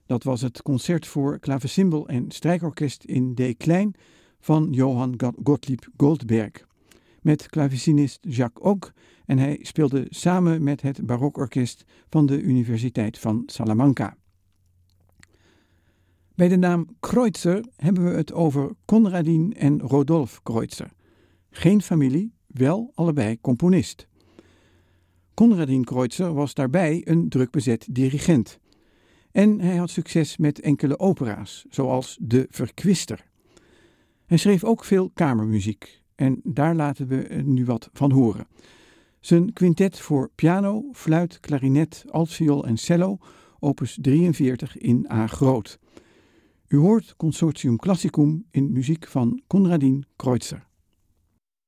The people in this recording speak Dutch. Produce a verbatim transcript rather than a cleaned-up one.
Dat was het concert voor klavecimbal en strijkorkest in D klein van Johann Gottlieb Goldberg. Met klavecinist Jacques Ogg en hij speelde samen met het barokorkest van de Universiteit van Salamanca. Bij de naam Kreutzer hebben we het over Konradin en Rodolphe Kreutzer. Geen familie, wel allebei componist. Konradin Kreutzer was daarbij een druk bezet dirigent. En hij had succes met enkele opera's, zoals De Verkwister. Hij schreef ook veel kamermuziek en daar laten we nu wat van horen. Zijn quintet voor piano, fluit, klarinet, altviool en cello, opus drieënveertig in A groot. U hoort Consortium Classicum in muziek van Konradin Kreutzer.